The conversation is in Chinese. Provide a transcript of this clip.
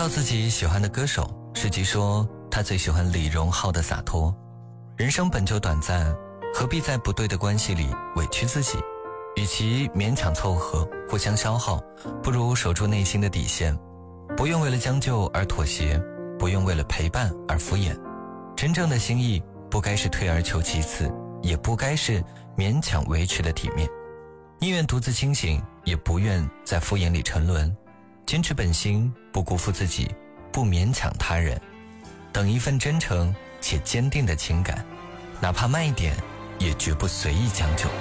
到自己喜欢的歌手，世纪说他最喜欢李荣浩的洒脱。人生本就短暂，何必在不对的关系里委屈自己？与其勉强凑合，互相消耗，不如守住内心的底线，不用为了将就而妥协，不用为了陪伴而敷衍。真正的心意不该是退而求其次，也不该是勉强维持的体面。宁愿独自清醒，也不愿在敷衍里沉沦。坚持本心，不辜负自己，不勉强他人，等一份真诚且坚定的情感，哪怕慢一点，也绝不随意将就。